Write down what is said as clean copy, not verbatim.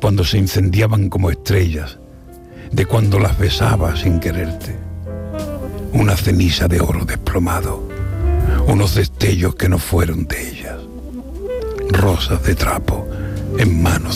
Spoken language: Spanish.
cuando se incendiaban como estrellas, de cuando las besabas sin quererte. Una ceniza de oro desplomado, unos destellos que no fueron de ellas, rosas de trapo en manos